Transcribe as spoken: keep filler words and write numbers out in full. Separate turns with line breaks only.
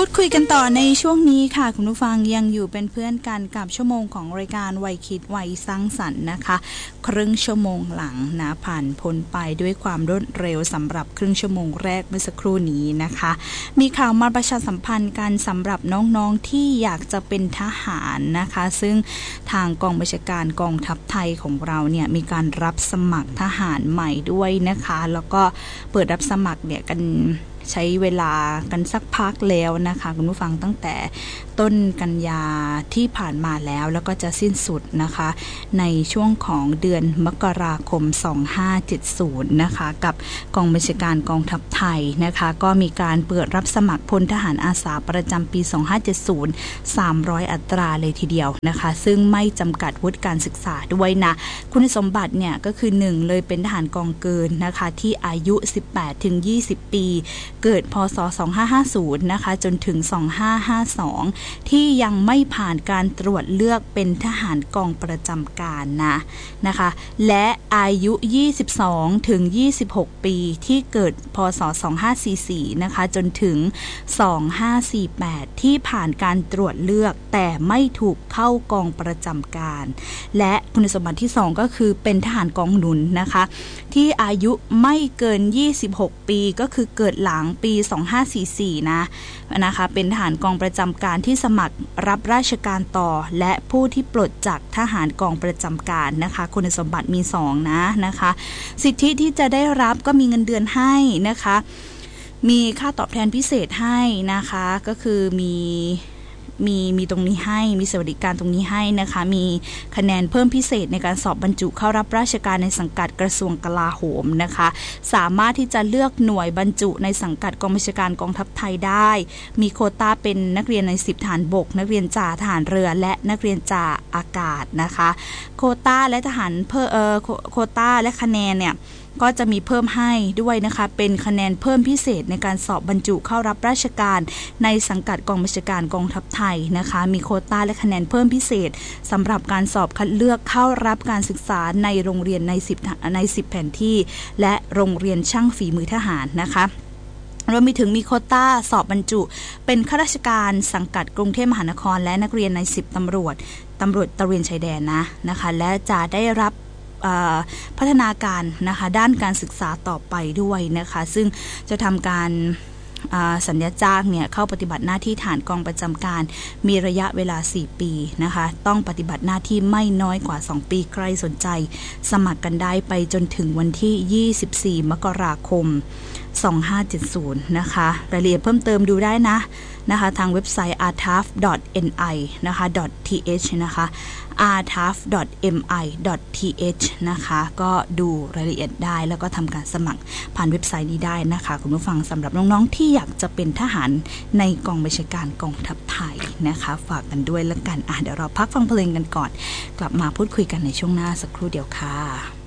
ดคุยกันต่อในช่วงนี้ค่ะคุณผู้ฟังยังอยู่เป็นเพื่อนกันกับชั่วโมงของรายการวัยคิดวัยสร้างสรรค์นะคะครึ่งชั่วโมงหลังนะผ่านพ้นไปด้วยความรวดเร็วสำหรับครึ่งชั่วโมงแรกเมื่อสักครู่นี้นะคะมีข่าวมาประชาสัมพันธ์กันสำหรับน้องๆที่อยากจะเป็นทหารนะคะซึ่งทางกองบัญชาการกองทัพไทยของเราเนี่ยมีการรับสมัครทหารใหม่ด้วยนะคะแล้วก็เปิดรับสมัครเนี่ยกันใช้เวลากันสักพักแล้วนะคะคุณผู้ฟังตั้งแต่ต้นกันยาที่ผ่านมาแล้วแล้วก็จะสิ้นสุดนะคะในช่วงของเดือนมกราคมสองพันห้าร้อยเจ็ดสิบนะคะกับกองบัญชาการกองทัพไทยนะคะก็มีการเปิดรับสมัครพลทหารอาสาประจำปีสองพันห้าร้อยเจ็ดสิบ สามร้อยอัตราเลยทีเดียวนะคะซึ่งไม่จำกัดวุฒิการศึกษาด้วยนะคุณสมบัติเนี่ยก็คือหนึ่งเลยเป็นทหารกองเกินนะคะที่อายุ สิบแปดถึงยี่สิบ ปีเกิดพ.ศ. สองพันห้าร้อยห้าสิบนะคะจนถึงสองพันห้าร้อยห้าสิบสองที่ยังไม่ผ่านการตรวจเลือกเป็นทหารกองประจำการนะนะคะและอายุยี่สิบสองถึงยี่สิบหกปีที่เกิดพ.ศ. สองพันห้าร้อยสี่สิบสี่นะคะจนถึงสองพันห้าร้อยสี่สิบแปดที่ผ่านการตรวจเลือกแต่ไม่ถูกเข้ากองประจำการและคุณสมบัติที่สองก็คือเป็นทหารกองหนุนนะคะที่อายุไม่เกินยี่สิบหกปีก็คือเกิดหลังปีสองพันห้าร้อยสี่สิบสี่นะนะคะเป็นทหารกองประจำการที่สมัครรับราชการต่อและผู้ที่ปลดจากทหารกองประจำการนะคะคุณสมบัติมีสองนะนะคะสิทธิที่จะได้รับก็มีเงินเดือนให้นะคะมีค่าตอบแทนพิเศษให้นะคะก็คือมีมีมีตรงนี้ให้มีสวัสดิการตรงนี้ให้นะคะมีคะแนนเพิ่มพิเศษในการสอบบรรจุเข้ารับราชการในสังกัดกระทรวงกลาโหมนะคะสามารถที่จะเลือกหน่วยบรรจุในสังกัดกองบัญชาการกองทัพไทยได้มีโควต้าเป็นนักเรียนในสิบทหารบกนักเรียนจ่าทหารเรือและนักเรียนจ่าอากาศนะคะโควต้าและทหารเพิ่มเอ่อโควต้าและคะแนนเนี่ยก็จะมีเพิ่มให้ด้วยนะคะเป็นคะแนนเพิ่มพิเศษในการสอบบรรจุเข้ารับราชการในสังกัดกองบัญชาการกองทัพไทยนะคะมีโควต้าและคะแนนเพิ่มพิเศษสำหรับการสอบคัดเลือกเข้ารับการศึกษาในโรงเรียนในสิบในสิบแผนที่และโรงเรียนช่างฝีมือทหารนะคะรวมไปถึงมีโควต้าสอบบรรจุเป็นข้าราชการสังกัดกรุงเทพมหานครและนักเรียนในสิบตำรวจตำรวจตระเวนชายแดนนะนะคะและจะได้รับพัฒนาการนะคะด้านการศึกษาต่อไปด้วยนะคะซึ่งจะทำการสัญญาจ้างเนี่ยเข้าปฏิบัติหน้าที่ฐานกองประจำการมีระยะเวลาสี่ปีนะคะต้องปฏิบัติหน้าที่ไม่น้อยกว่าสองปีใครสนใจสมัครกันได้ไปจนถึงวันที่ยี่สิบสี่มกราคมสองพันห้าร้อยเจ็ดสิบนะคะรายละเอียดเพิ่มเติมดูได้นะนะคะทางเว็บไซต์ อาร์ ที เอ เอฟ ดอท เอ็น ไอ นะคะ .th นะคะ อาร์ ที เอ เอฟ ดอท เอ็ม ไอ ดอท ที เอช นะคะก็ดูรายละเอียดได้แล้วก็ทำการสมัครผ่านเว็บไซต์นี้ได้นะคะคุณผู้ฟังสำหรับน้องๆที่อยากจะเป็นทหารในกองบัญชาการกองทัพไทยนะคะฝากกันด้วยแล้วกันอ่ะเดี๋ยวเราพักฟังเพลงกันก่อนกลับมาพูดคุยกันในช่วงหน้าสักครู่เดียวค่ะ